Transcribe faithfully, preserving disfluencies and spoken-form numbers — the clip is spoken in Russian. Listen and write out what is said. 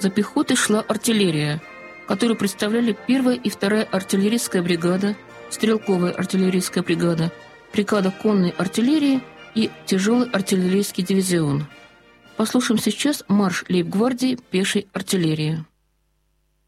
За пехотой шла артиллерия, которую представляли первая и вторая артиллерийская бригада, стрелковая артиллерийская бригада, бригада конной артиллерии и тяжелый артиллерийский дивизион. Послушаем сейчас марш лейб-гвардии пешей артиллерии.